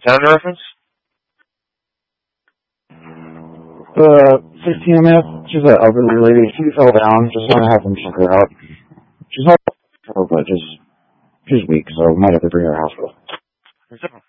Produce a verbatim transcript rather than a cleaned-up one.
Senator reference? Uh, fifteen minutes. She's an elderly lady. She fell down. Just want to have them check her out. She's not, but just, she's weak, so we might have to bring her to the hospital.